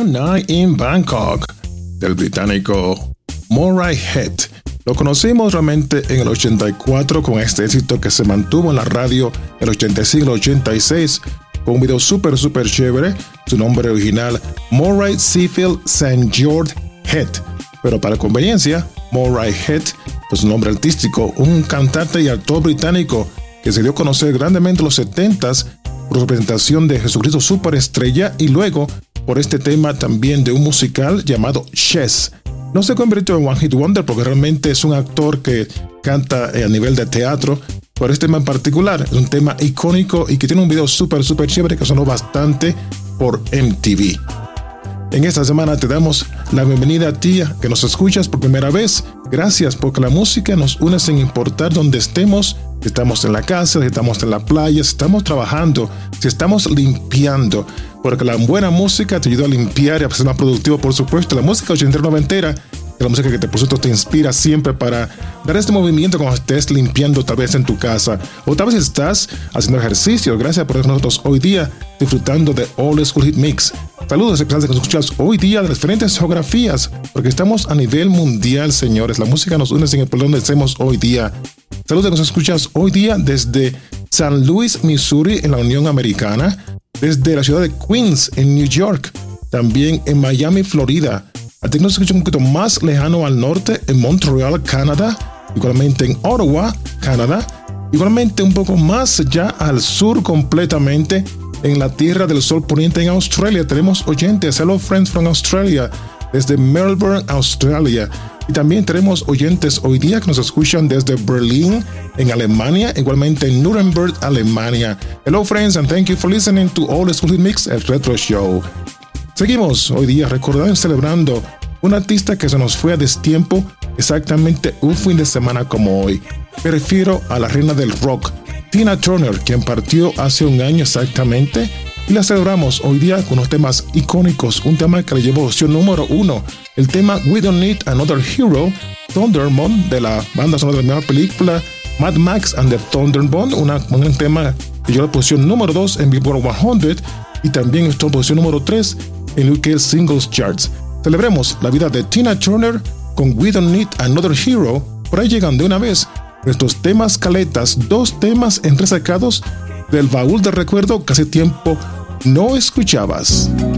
Night in Bangkok, del británico Murray Head. Lo conocimos realmente en el 84 con este éxito que se mantuvo en la radio en el 85 y el 86 con un video súper chévere. Su nombre original, Murray Seafield St. George Head, pero para conveniencia, Murray Head, pues su nombre artístico, un cantante y actor británico que se dio a conocer grandemente en los 70s por su presentación de Jesucristo Superestrella y luego por este tema también de un musical llamado Chess. No se convirtió en One Hit Wonder porque realmente es un actor que canta a nivel de teatro, pero este tema en particular es un tema icónico y que tiene un video súper chévere que sonó bastante por MTV. En esta semana te damos la bienvenida a ti que nos escuchas por primera vez. Gracias porque la música nos une sin importar dónde estemos. Si estamos en la casa, si estamos en la playa, si estamos trabajando, si estamos limpiando. Porque la buena música te ayuda a limpiar y a ser más productivo, por supuesto. La música ochentera noventera es la música que por supuesto te inspira siempre para dar este movimiento cuando estés limpiando tal vez en tu casa o tal vez estás haciendo ejercicio. Gracias por nosotros hoy día disfrutando de Old School Hit Mix. Saludos especiales que nos escuchas hoy día de las diferentes geografías, porque estamos a nivel mundial, señores. La música nos une sin importar donde estemos hoy día. Saludos que nos escuchas hoy día desde San Luis, Missouri, en la Unión Americana, desde la ciudad de Queens, en New York, también en Miami, Florida. A ti nos escucha un poquito más lejano al norte, en Montreal, Canadá, igualmente en Ottawa, Canadá, igualmente un poco más ya al sur completamente, en la Tierra del Sol Poniente en Australia. Tenemos oyentes, hello friends from Australia, desde Melbourne, Australia. Y también tenemos oyentes hoy día que nos escuchan desde Berlín, en Alemania, igualmente en Nuremberg, Alemania. Hello friends and thank you for listening to Old School Hit Mix, el Retro Show. Seguimos hoy día recordando y celebrando un artista que se nos fue a destiempo exactamente un fin de semana como hoy. Me refiero a la reina del rock, Tina Turner, quien partió hace un año exactamente, y la celebramos hoy día con unos temas icónicos, un tema que le llevó opción número 1, el tema We Don't Need Another Hero, Thunderbolt, de la banda sonora de la misma película Mad Max and the Thunderbolt, un tema que llevó la posición número 2 en Billboard 100 y también estuvo en posición número 3 en UK Singles Charts. Celebremos la vida de Tina Turner con We Don't Need Another Hero, por ahí llegan de una vez nuestros temas caletas, 2 temas entresacados del baúl de recuerdo que hace tiempo no escuchabas.